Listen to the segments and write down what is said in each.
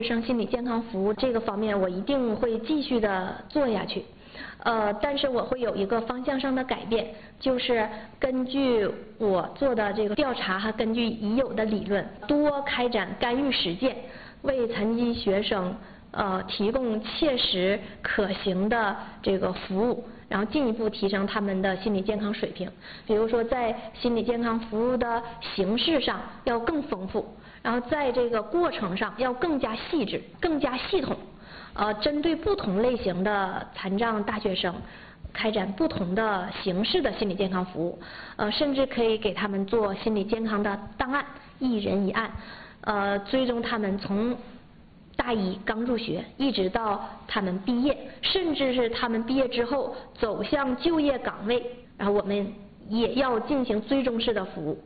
学生心理健康服务这个方面，我一定会继续的做下去。但是我会有一个方向上的改变，就是根据我做的这个调查和根据已有的理论，多开展干预实践，为残疾学生提供切实可行的这个服务，然后进一步提升他们的心理健康水平。比如说，在心理健康服务的形式上要更丰富，然后在这个过程上要更加细致、更加系统。针对不同类型的残障大学生，开展不同的形式的心理健康服务，甚至可以给他们做心理健康的档案，一人一案，追踪他们从大一刚入学，一直到他们毕业，甚至是他们毕业之后走向就业岗位，然后我们也要进行追踪式的服务。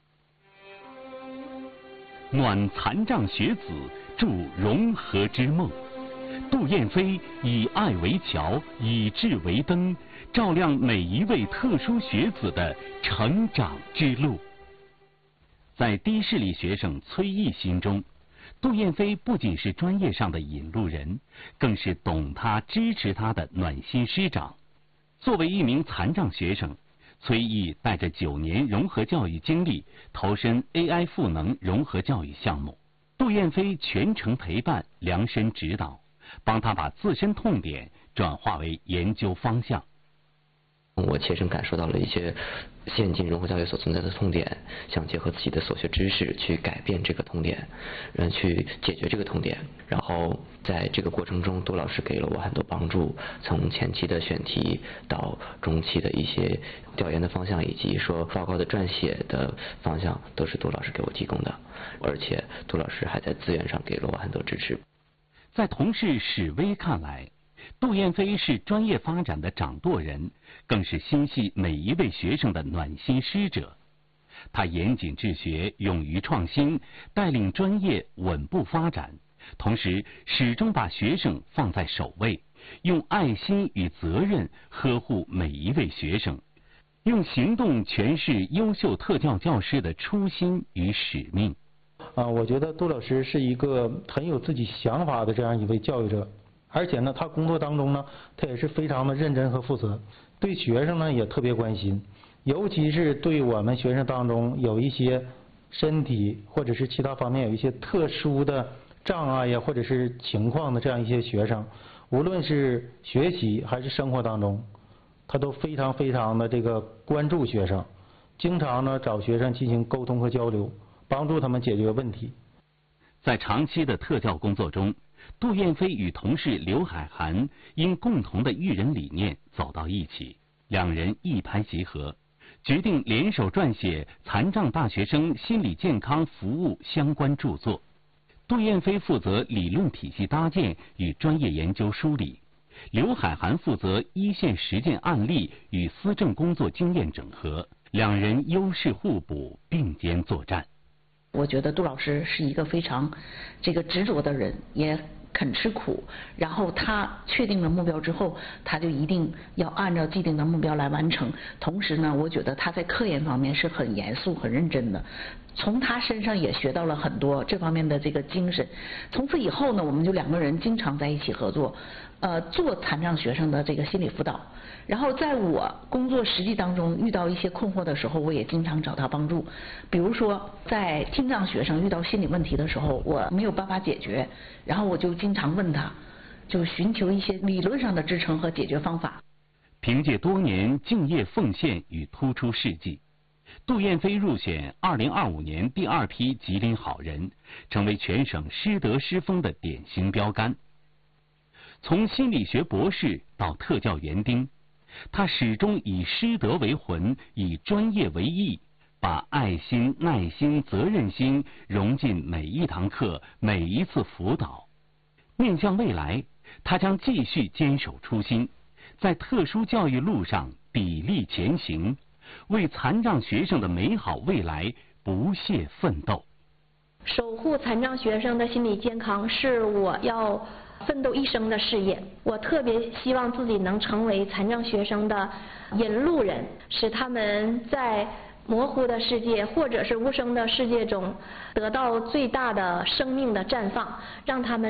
暖残障学子，筑融合之梦。杜燕飞以爱为桥，以志为灯，照亮每一位特殊学子的成长之路。在低视力学生崔毅心中，杜燕飞不仅是专业上的引路人，更是懂他、支持他的暖心师长。作为一名残障学生，崔毅带着9年融合教育经历，投身 AI 赋能融合教育项目。杜燕飞全程陪伴，量身指导，帮他把自身痛点转化为研究方向。 我切身感受到了一些现今融合教育所存在的痛点，想结合自己的所学知识去改变这个痛点，去解决这个痛点。然后在这个过程中，杜老师给了我很多帮助，从前期的选题到中期的一些调研的方向，以及说报告的撰写的方向，都是杜老师给我提供的。而且杜老师还在资源上给了我很多支持。 在同事史威看来，杜燕飞是专业发展的掌舵人，更是心系每一位学生的暖心师者。他严谨治学，勇于创新，带领专业稳步发展，同时始终把学生放在首位，用爱心与责任呵护每一位学生，用行动诠释优秀特教教师的初心与使命。 我觉得杜老师是一个很有自己想法的这样一位教育者。而且呢，他工作当中呢，他也是非常的认真和负责，对学生呢也特别关心，尤其是对我们学生当中有一些身体或者是其他方面有一些特殊的障碍呀，或者是情况的这样一些学生，无论是学习还是生活当中，他都非常的这个关注学生，经常呢找学生进行沟通和交流，帮助他们解决问题。 在长期的特教工作中，杜燕飞与同事刘海涵因共同的育人理念走到一起，两人一拍即合，决定联手撰写残障大学生心理健康服务相关著作。杜燕飞负责理论体系搭建与专业研究梳理，刘海涵负责一线实践案例与思政工作经验整合，两人优势互补，并肩作战。 我觉得杜老师是一个非常执着的人，也肯吃苦，然后他确定了目标之后，他就一定要按照既定的目标来完成。同时呢，我觉得他在科研方面是很严肃、很认真的，从他身上也学到了很多这方面的这个精神。从此以后呢，我们就2个人经常在一起合作，做残障学生的这个心理辅导。然后在我工作实际当中遇到一些困惑的时候，我也经常找他帮助。比如说在听障学生遇到心理问题的时候，我没有办法解决，然后我就经常问他，就寻求一些理论上的支撑和解决方法。 凭借多年敬业奉献与突出事迹，杜燕飞入选2025年第2批吉林好人，成为全省师德师风的典型标杆。从心理学博士到特教园丁，他始终以师德为魂，以专业为义，把爱心、耐心、责任心融进每一堂课、每一次辅导。面向未来，他将继续坚守初心，在特殊教育路上砥砺前行，为残障学生的美好未来不懈奋斗。 守护残障学生的心理健康是我要奋斗一生的事业。我特别希望自己能成为残障学生的引路人，使他们在模糊的世界或者是无声的世界中得到最大的生命的绽放，让他们